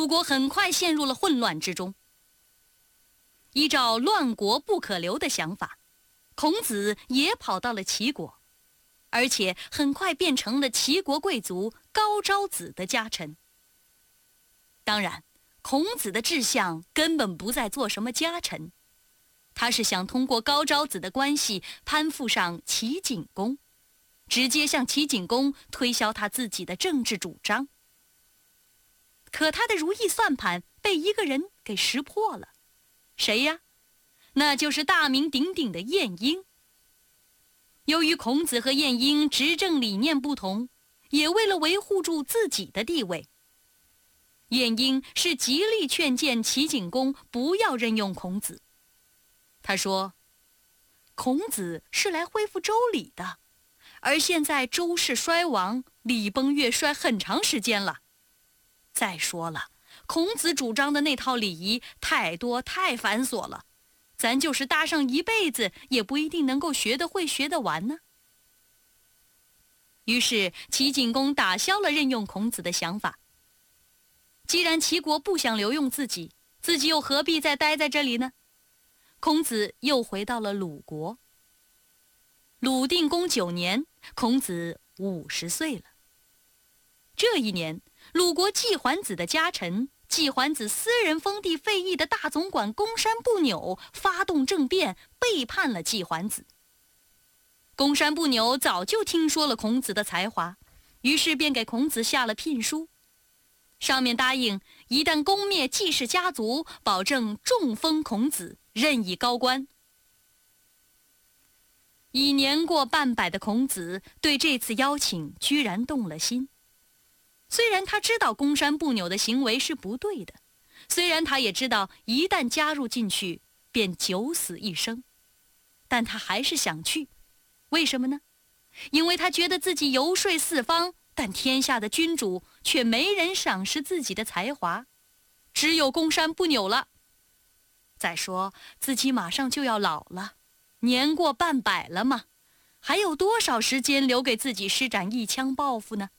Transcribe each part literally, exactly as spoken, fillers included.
鲁国很快陷入了混乱之中。依照乱国不可留的想法，孔子也跑到了齐国，而且很快变成了齐国贵族高昭子的家臣。当然，孔子的志向根本不在做什么家臣，他是想通过高昭子的关系攀附上齐景公，直接向齐景公推销他自己的政治主张。可他的如意算盘被一个人给识破了，谁呀？那就是大名鼎鼎的晏婴。由于孔子和晏婴执政理念不同，也为了维护住自己的地位，晏婴是极力劝谏齐景公不要任用孔子。他说，孔子是来恢复周礼的，而现在周氏衰亡，礼崩乐衰很长时间了。再说了，孔子主张的那套礼仪太多太繁琐了，咱就是搭上一辈子也不一定能够学得会学得完呢。于是齐景公打消了任用孔子的想法。既然齐国不想留用自己，自己又何必再待在这里呢？孔子又回到了鲁国。鲁定公九年，孔子五十岁了。这一年，鲁国季桓子的家臣、季桓子私人封地费邑的大总管公山不扭发动政变，背叛了季桓子。公山不扭早就听说了孔子的才华，于是便给孔子下了聘书，上面答应一旦攻灭季氏家族，保证重封孔子，任以高官。已年过半百的孔子对这次邀请居然动了心。虽然他知道公山不扭的行为是不对的，虽然他也知道一旦加入进去便九死一生，但他还是想去。为什么呢？因为他觉得自己游说四方，但天下的君主却没人赏识自己的才华，只有公山不扭了。再说自己马上就要老了，年过半百了嘛，还有多少时间留给自己施展一腔抱负呢？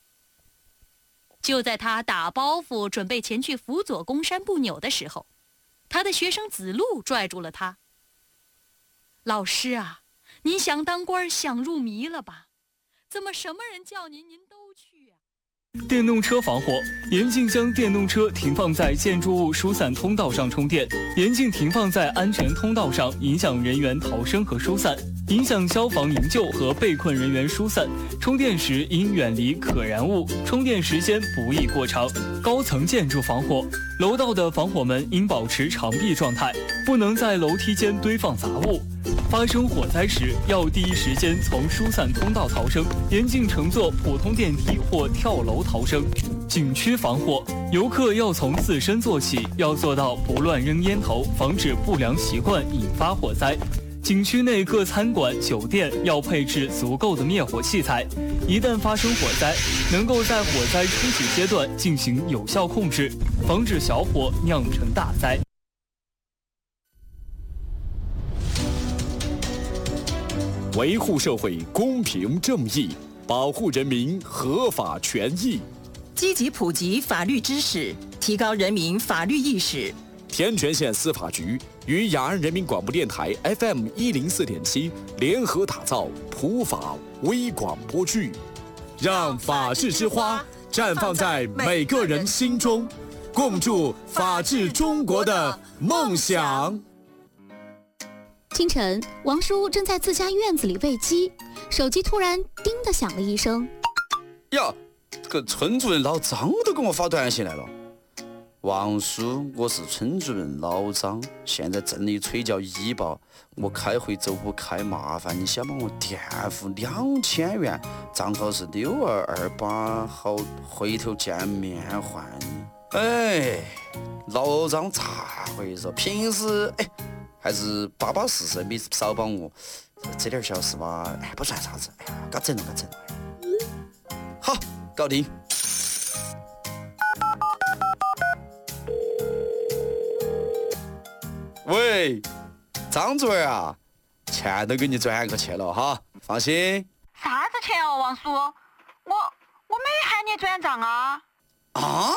就在他打包袱准备前去辅佐公山不扭的时候，他的学生子路拽住了他。老师啊，您想当官想入迷了吧？怎么什么人叫您您都去啊？ 电动车防火，严禁将电动车停放在建筑物疏散通道上充电，严禁停放在安全通道上，影响人员逃生和疏散，影响消防营救和被困人员疏散。充电时应远离可燃物，充电时间不宜过长。高层建筑防火，楼道的防火门应保持长闭状态，不能在楼梯间堆放杂物。发生火灾时，要第一时间从疏散通道逃生，严禁乘坐普通电梯或跳楼逃生。景区防火，游客要从自身做起，要做到不乱扔烟头，防止不良习惯引发火灾。景区内各餐馆、酒店要配置足够的灭火器材，一旦发生火灾，能够在火灾初期阶段进行有效控制，防止小火酿成大灾。 维护社会公平正义，保护人民合法权益， 积极普及法律知识，提高人民法律意识。 天全县司法局与雅安人民广播电台 F M 一零四点七联合打造普法微广播剧，让法治之花绽放在每个人心中，共筑法治中国的梦想。 清晨，王叔正在自家院子里喂鸡，手机突然叮的响了一声。 呀，这个村主任老张都给我发短信来了。王叔，我是村主任老张，现在镇里催叫医保，我开会走不开，麻烦你先帮我垫付两千元，账号是六二二八，好，回头见面还你。哎，老张咋回事？平时哎。还是巴巴适适，没少帮我，这点小事吧，哎，不算啥子，哎呀，搞整了，搞整了，好，搞定。喂，张主任啊，钱都给你转过去了哈，放心。 啥子钱哦，王叔？我我没喊你转账啊。 啊？